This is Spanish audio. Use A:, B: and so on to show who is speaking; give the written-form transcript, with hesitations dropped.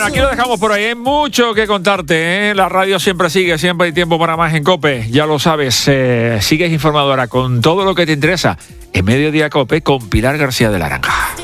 A: aquí lo dejamos por ahí. Hay mucho que contarte, ¿eh? La radio siempre sigue, siempre hay tiempo para más en COPE. Ya lo sabes, sigues informado ahora con todo lo que te interesa en Mediodía COPE con Pilar García de la Granja.